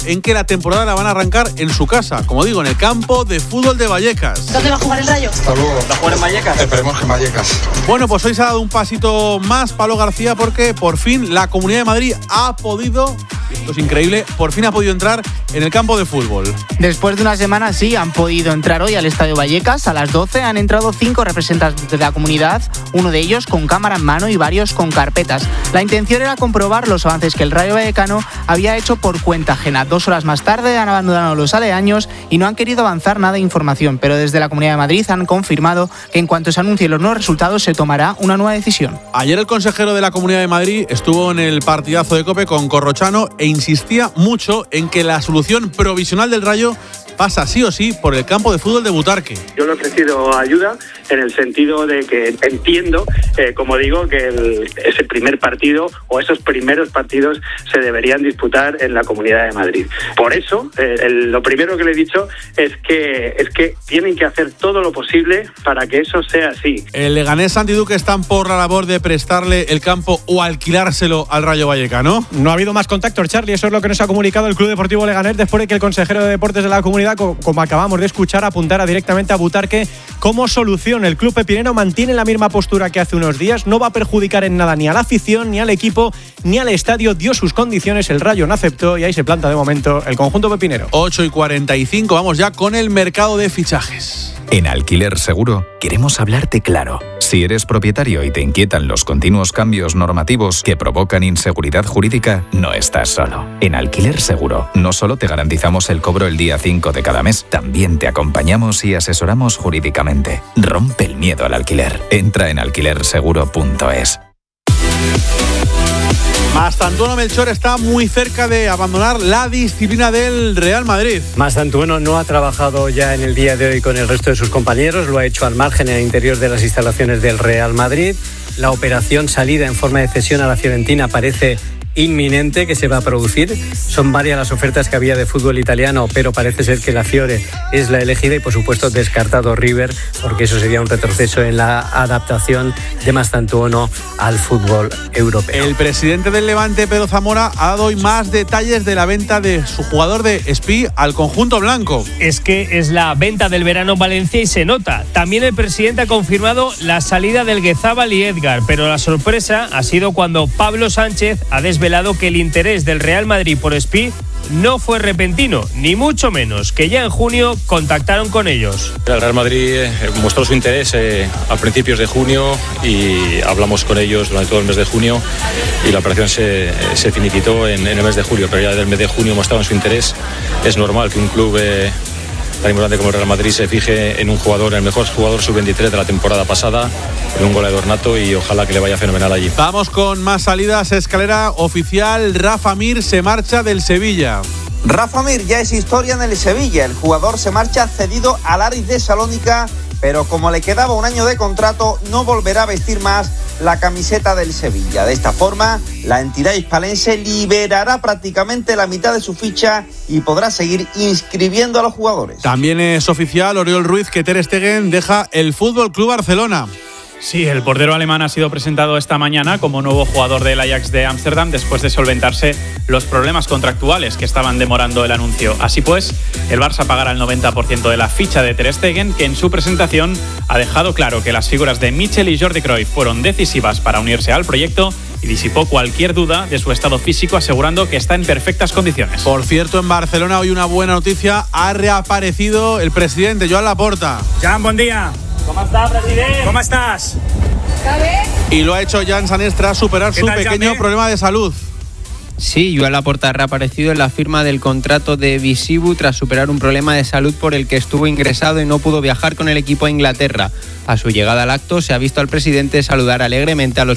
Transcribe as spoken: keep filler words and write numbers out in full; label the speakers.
Speaker 1: en que la temporada la van a arrancar en su casa, como digo, en el campo de fútbol de Vallecas.
Speaker 2: ¿Dónde va a jugar el Rayo?
Speaker 3: Hasta luego.
Speaker 4: ¿Va a jugar en Vallecas?
Speaker 3: Esperemos que en Vallecas.
Speaker 1: Bueno, pues hoy se ha dado un pasito más Pablo García porque por fin la Comunidad de Madrid ha podido, esto es increíble, por fin ha podido entrar en el campo de fútbol.
Speaker 5: Después de una semana sí han podido entrar hoy al Estadio Vallecas. A las doce han entrado cinco representantes de la comunidad, uno de ellos con cámara en mano y varios con carpetas. La intención era comprobar los avances que el Rayo Vallecano había hecho por cuenta ajena. Dos horas más tarde han abandonado los aledaños y no han querido avanzar nada de información, pero desde la Comunidad de Madrid han confirmado que en cuanto se anuncien los nuevos resultados se tomará una nueva decisión.
Speaker 1: Ayer el consejero de la Comunidad de Madrid estuvo en el partidazo de COPE con Corrochano e insistía mucho en que la solución provisional del Rayo pasa sí o sí por el campo de fútbol de Butarque.
Speaker 6: Yo le he ofrecido ayuda en el sentido de que entiendo, eh, como digo, que el, ese primer partido o esos primeros partidos se deberían disputar en la Comunidad de Madrid. Por eso, eh, el, lo primero que le he dicho es que, es que tienen que hacer todo lo posible para que eso sea así.
Speaker 1: El Leganés Santi Duque están por la labor de prestarle el campo o alquilárselo al Rayo Vallecano.
Speaker 7: No ha habido más contactos, Charlie, eso es lo que nos ha comunicado el Club Deportivo Leganés después de que el consejero de Deportes de la Comunidad, como acabamos de escuchar, apuntara directamente a Butarque como solución. El club pepinero mantiene la misma postura que hace unos días, no va a perjudicar en nada ni a la afición, ni al equipo, ni al estadio. Dio sus condiciones, el Rayo no aceptó y ahí se planta de momento el conjunto pepinero.
Speaker 1: ocho y cuarenta y cinco, vamos ya con el mercado de fichajes.
Speaker 8: En Alquiler Seguro queremos hablarte claro. Si eres propietario y te inquietan los continuos cambios normativos que provocan inseguridad jurídica, no estás solo. En Alquiler Seguro no solo te garantizamos el cobro el día cinco de cada mes, también te acompañamos y asesoramos jurídicamente. Rompe el miedo al alquiler. Entra en alquiler seguro punto es.
Speaker 1: Mastantuono Melchor está muy cerca de abandonar la disciplina del Real Madrid.
Speaker 9: Mastantuono no ha trabajado ya en el día de hoy con el resto de sus compañeros, lo ha hecho al margen en el interior de las instalaciones del Real Madrid. La operación salida en forma de cesión a la Fiorentina parece inminente que se va a producir. Son varias las ofertas que había de fútbol italiano, pero parece ser que la Fiore es la elegida y por supuesto descartado River, porque eso sería un retroceso en la adaptación de Mastantuono al fútbol europeo.
Speaker 1: El presidente del Levante, Pedro Zamora, ha dado hoy más detalles de la venta de su jugador de Espí al conjunto blanco.
Speaker 10: Es que es la venta del verano en Valencia y se nota. También el presidente ha confirmado la salida del Guezábal y Edgar, pero la sorpresa ha sido cuando Pablo Sánchez ha desvelado que el interés del Real Madrid por Espí no fue repentino, ni mucho menos, que ya en junio contactaron con ellos.
Speaker 11: El Real Madrid eh, mostró su interés eh, a principios de junio y hablamos con ellos durante todo el mes de junio y la operación se, se finiquitó en, en el mes de julio, pero ya desde el mes de junio mostraban su interés. Es normal que un club eh, tan importante como el Real Madrid se fije en un jugador, el mejor jugador sub veintitrés de la temporada pasada, en un goleador nato, y ojalá que le vaya fenomenal allí.
Speaker 1: Vamos con más salidas. Escalera oficial, Rafa Mir se marcha del Sevilla.
Speaker 12: Rafa Mir ya es historia en el Sevilla. El jugador se marcha cedido al Aris de Salónica, pero como le quedaba un año de contrato, no volverá a vestir más la camiseta del Sevilla. De esta forma, la entidad hispalense liberará prácticamente la mitad de su ficha y podrá seguir inscribiendo a los jugadores.
Speaker 1: También es oficial, Oriol Ruiz, que Ter Stegen deja el F C Barcelona.
Speaker 13: Sí, el portero alemán ha sido presentado esta mañana como nuevo jugador del Ajax de Ámsterdam después de solventarse los problemas contractuales que estaban demorando el anuncio. Así pues, el Barça pagará el noventa por ciento de la ficha de Ter Stegen, que en su presentación ha dejado claro que las figuras de Michel y Jordi Cruyff fueron decisivas para unirse al proyecto y disipó cualquier duda de su estado físico, asegurando que está en perfectas condiciones.
Speaker 1: Por cierto, en Barcelona hoy una buena noticia, ha reaparecido el presidente Joan Laporta.
Speaker 14: Jan, buen día.
Speaker 10: ¿Cómo estás, presidente?
Speaker 14: ¿Cómo estás?
Speaker 1: Y lo ha hecho Jan Sanés tras superar su pequeño Jan, problema de salud.
Speaker 15: Sí, Joan Laporta ha reaparecido en la firma del contrato de Visibu tras superar un problema de salud por el que estuvo ingresado y no pudo viajar con el equipo a Inglaterra. A su llegada al acto se ha visto al presidente saludar alegremente a los